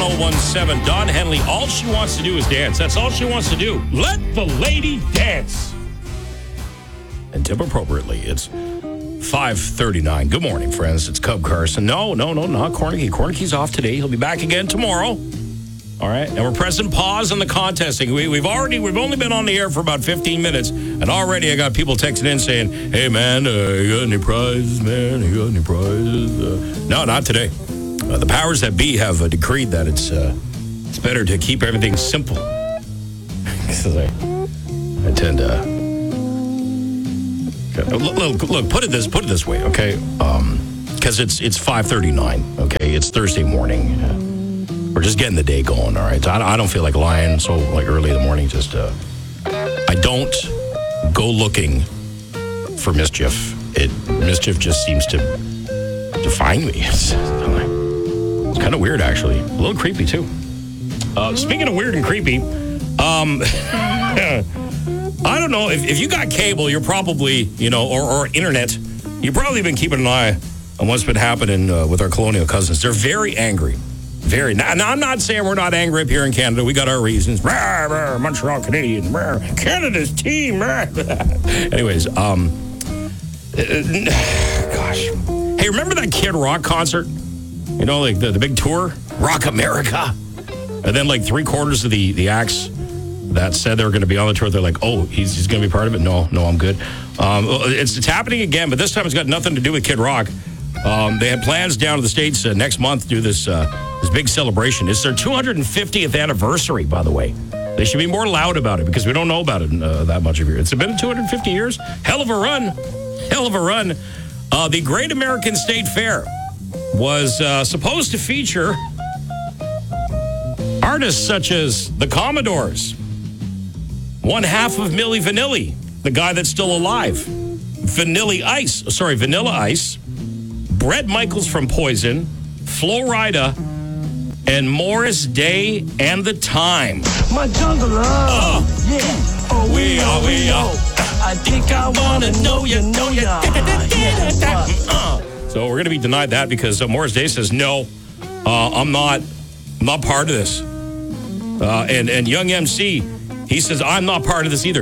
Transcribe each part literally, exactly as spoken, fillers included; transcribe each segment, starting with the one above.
oh one seven. Don Henley, all she wants to do is dance. That's all she wants to do. Let the lady dance. And tip appropriately. It's five thirty-nine. Good morning, friends. It's Cub Carson. No, no, no, not Cornicky. Cornicky's off today. He'll be back again tomorrow. All right, and we're pressing pause on the contesting. We, we've already, we've only been on the air for about fifteen minutes, and already I got people texting in saying, "Hey, man, uh, you got any prizes, man? You got any prizes?" Uh, no, not today. Uh, the powers that be have uh, decreed that it's uh, it's better to keep everything simple. Because I, I tend to okay, look, look, look. Put it this, put it this way, okay? Because um, it's it's five thirty-nine. Okay, it's Thursday morning. Uh, We're just getting the day going, all right? So I, I don't feel like lying so like early in the morning. Just uh, I don't go looking for mischief. It mischief just seems to to find me. It's, it's kind of weird, actually. A little creepy too. Uh, speaking of weird and creepy, um, I don't know if, if you got cable, you're probably you know or, or internet. You've probably been keeping an eye on what's been happening uh, with our colonial cousins. They're very angry. Very. Now, now, I'm not saying we're not angry up here in Canada. We got our reasons. Rawr, rawr, Montreal Canadiens. Rawr, Canada's team. Rawr. Anyways, um, uh, gosh. Hey, remember that Kid Rock concert? You know, like the, the big tour? Rock America. And then like three quarters of the, the acts that said they were going to be on the tour, they're like, oh, he's, he's going to be part of it? No, no, I'm good. Um, it's, it's happening again, but this time it's got nothing to do with Kid Rock. Um, they had plans down to the States uh, next month to do this uh, this big celebration. It's their two hundred fiftieth anniversary, by the way. They should be more loud about it because we don't know about it uh, that much of here. It's been two hundred fifty years. Hell of a run. Hell of a run. Uh, the Great American State Fair was uh, supposed to feature artists such as the Commodores, one half of Milli Vanilli, the guy that's still alive, Vanilla Ice, sorry, Vanilla Ice, Bret Michaels from Poison, Flo Rida, and Morris Day and the Time. My jungle love. Oh. Yeah. Oh, we are, we are. I think I want to know you, know you. Uh. So we're going to be denied that because uh, Morris Day says, no, uh, I'm not I'm not part of this. Uh, and, and Young M C, he says, I'm not part of this either.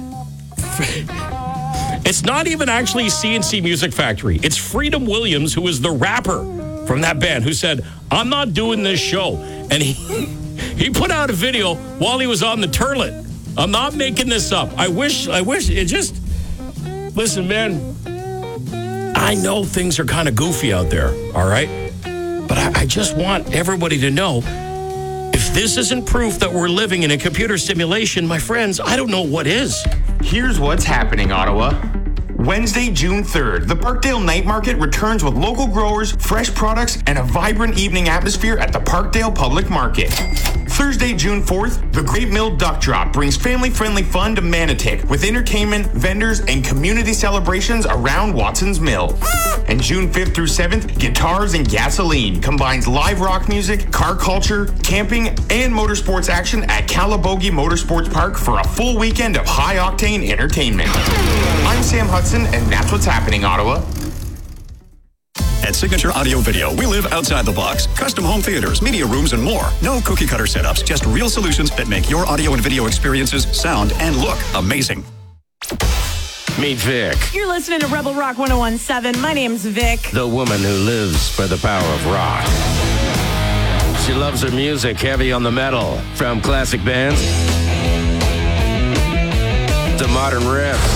It's not even actually C N C Music Factory. It's Freedom Williams, who is the rapper from that band, who said, I'm not doing this show. And he he put out a video while he was on the toilet. I'm not making this up. I wish, I wish, it just, listen, man, I know things are kind of goofy out there, all right? But I, I just want everybody to know, if this isn't proof that we're living in a computer simulation, my friends, I don't know what is. Here's what's happening, Ottawa. Wednesday, June third, the Parkdale Night Market returns with local growers, fresh products, and a vibrant evening atmosphere at the Parkdale Public Market. Thursday, June fourth, the Great Mill Duck Drop brings family-friendly fun to Manotick with entertainment, vendors, and community celebrations around Watson's Mill. And June fifth through seventh, Guitars and Gasoline combines live rock music, car culture, camping, and motorsports action at Calabogie Motorsports Park for a full weekend of high-octane entertainment. I'm Sam Hudson, and that's what's happening, Ottawa. At Signature Audio Video, we live outside the box. Custom home theaters, media rooms, and more. No cookie cutter setups, just real solutions that make your audio and video experiences sound and look amazing. Meet Vic, You're listening to Rebel Rock one oh one seven. My name's Vic. the woman who lives for the power of rock. She loves her music heavy on the metal, from classic bands to modern riffs.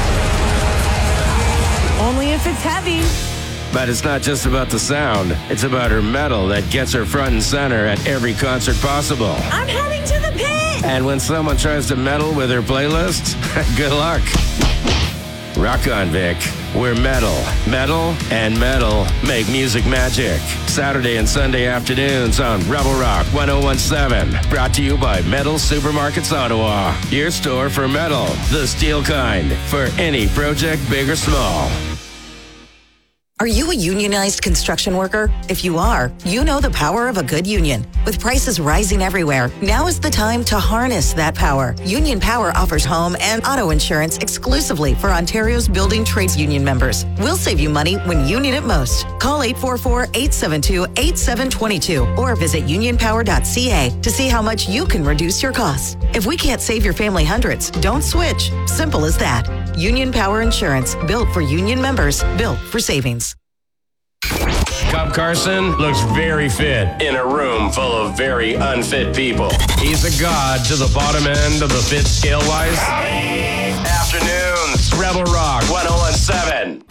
Only if it's heavy. But it's not just about the sound. It's about her metal that gets her front and center at every concert possible. I'm heading to the pit. And when someone tries to meddle with her playlist, good luck. Rock on, Vic. We're metal. Metal and metal make music magic. Saturday and Sunday afternoons on Rebel Rock one oh one seven. Brought to you by Metal Supermarkets Ottawa. Your store for metal, the steel kind, for any project, big or small. Are you a unionized construction worker? If you are, you know the power of a good union. With prices rising everywhere, now is the time to harness that power. Union Power offers home and auto insurance exclusively for Ontario's building trades union members. We'll save you money when you need it most. Call eight four four, eight seven two, eight seven two two or visit union power dot c a to see how much you can reduce your costs. If we can't save your family hundreds, don't switch. Simple as that. Union Power Insurance, built for union members, built for savings. Cub Carson looks very fit in a room full of very unfit people. He's a god to the bottom end of the fit scale-wise. Afternoons, Rebel Rock one oh one seven.